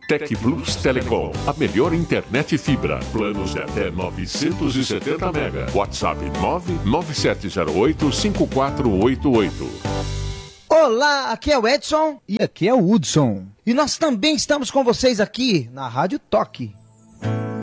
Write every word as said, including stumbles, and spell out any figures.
Tec Plus Telecom, a melhor internet fibra. Planos de até novecentos e setenta mega. WhatsApp nove nove sete zero oito cinco quatro oito oito. Olá, aqui é o Edson e aqui é o Hudson. E nós também estamos com vocês aqui na Rádio Toque.